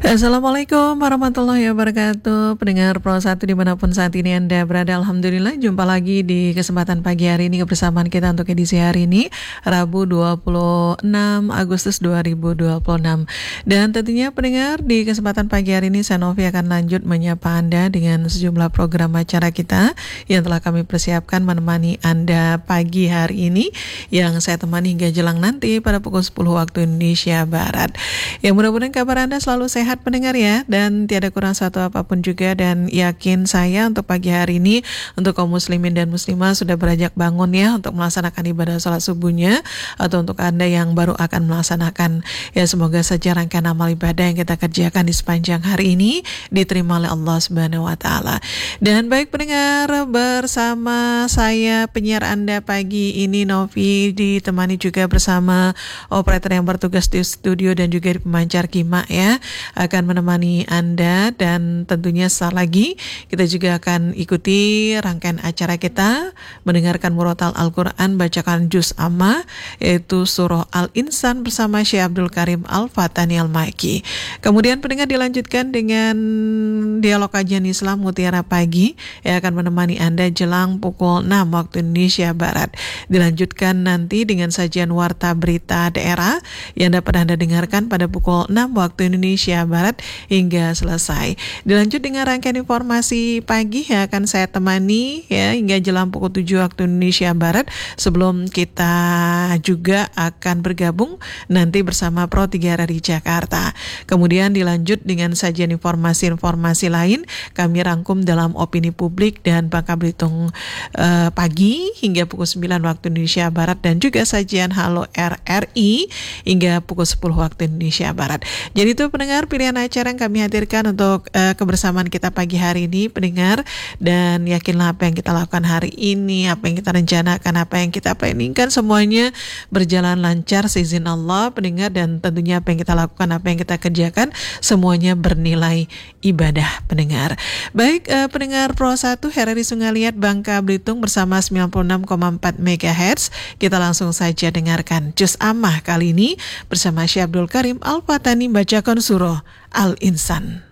Assalamualaikum warahmatullahi wabarakatuh. Pendengar Pro 1 dimanapun saat ini Anda berada, Alhamdulillah jumpa lagi di kesempatan pagi hari ini kebersamaan kita untuk edisi hari ini Rabu 26 Agustus 2026. Dan tentunya pendengar, di kesempatan pagi hari ini saya Novi akan lanjut menyapa Anda dengan sejumlah program acara kita yang telah kami persiapkan menemani Anda pagi hari ini, yang saya temani hingga jelang nanti pada pukul 10 waktu Indonesia Barat. Yang mudah-mudahan kabar Anda selalu sehat pendengar ya, dan tiada kurang satu apapun juga. Dan yakin saya untuk pagi hari ini untuk kaum muslimin dan muslimah sudah beranjak bangun ya untuk melaksanakan ibadah sholat subuhnya, atau untuk Anda yang baru akan melaksanakan, ya semoga saja rangkaian amal ibadah yang kita kerjakan di sepanjang hari ini diterima oleh Allah Subhanahu wa taala. Dan baik pendengar, bersama saya penyiar Anda pagi ini Novi, ditemani juga bersama operator yang bertugas di studio dan juga di pemancar Kima ya, akan menemani Anda. Dan tentunya sesaat lagi kita juga akan ikuti rangkaian acara kita mendengarkan murotal Al-Quran, bacakan juz amma yaitu surah Al-Insan bersama Syekh Abdul Karim Al-Fatani Al-Maiki. Kemudian pendengar dilanjutkan dengan dialog kajian Islam Mutiara Pagi yang akan menemani Anda jelang pukul 6 waktu Indonesia Barat. Dilanjutkan nanti dengan sajian warta berita daerah yang dapat Anda dengarkan pada pukul 6 waktu Indonesia Barat hingga selesai. Dilanjut dengan rangkaian informasi pagi yang akan saya temani ya hingga jelang pukul 7 waktu Indonesia Barat, sebelum kita juga akan bergabung nanti bersama Pro 3 dari Jakarta. Kemudian dilanjut dengan sajian informasi-informasi lain kami rangkum dalam opini publik dan Bangka Belitung pagi hingga pukul 9 waktu Indonesia Barat, dan juga sajian Halo RRI hingga pukul 10 waktu Indonesia Barat. Jadi itu pendengar pilihan acara yang kami hadirkan untuk kebersamaan kita pagi hari ini pendengar. Dan yakinlah apa yang kita lakukan hari ini, apa yang kita rencanakan, apa yang kita planningkan, semuanya berjalan lancar seizin Allah pendengar. Dan tentunya apa yang kita lakukan, apa yang kita kerjakan, semuanya bernilai ibadah pendengar. Baik pendengar Pro 1 RRI Sungai Liat Bangka Belitung bersama 96,4 MHz, kita langsung saja dengarkan juz ammah kali ini bersama Syekh Abdul Karim Al-Fatani bacakan surah Al-Insan.